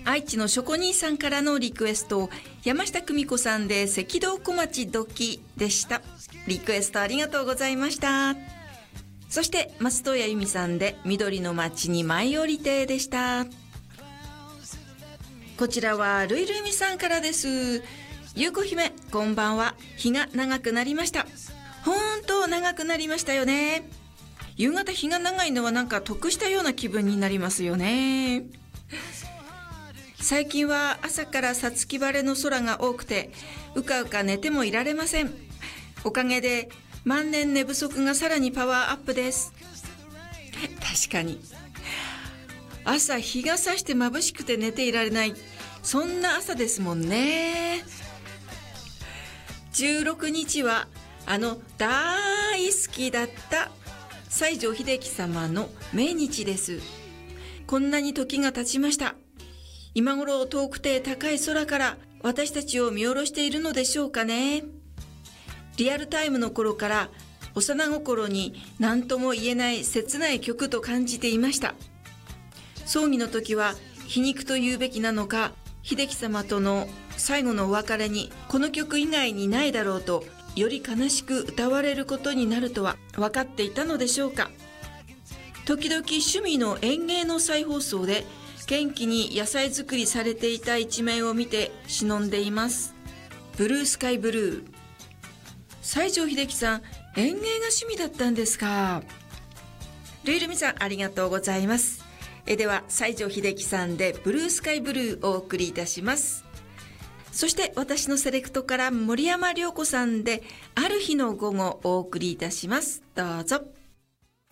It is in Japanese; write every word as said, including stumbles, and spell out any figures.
愛知のしょこ兄さんからのリクエスト、山下久美子さんで赤道小町時でした。リクエストありがとうございました。そして松任谷由実さんで緑の街に舞い降りてでした。こちらはるいるいみさんからです。ゆうこ姫、こんばんは。日が長くなりました。ほんと長くなりましたよね。夕方日が長いのはなんか得したような気分になりますよね。最近は朝から五月晴れの空が多くて、うかうか寝てもいられません。おかげで万年寝不足がさらにパワーアップです。確かに朝日が差して眩しくて寝ていられない、そんな朝ですもんね。じゅうろくにちはあの大好きだった西城秀樹様の命日です。こんなに時が経ちました。今頃遠くて高い空から私たちを見下ろしているのでしょうかね。リアルタイムの頃から幼心に何とも言えない切ない曲と感じていました。葬儀の時は皮肉と言うべきなのか、秀樹様との最後のお別れにこの曲以外にないだろうと、より悲しく歌われることになるとは分かっていたのでしょうか。時々趣味の園芸の再放送で元気に野菜作りされていた一面を見て忍んでいます。ブルースカイブルー。西城秀樹さん、園芸が趣味だったんですか。るいるみさん、ありがとうございます。えでは西城秀樹さんでブルースカイブルーをお送りいたします。そして私のセレクトから森山良子さんである日の午後お送りいたします。どうぞ。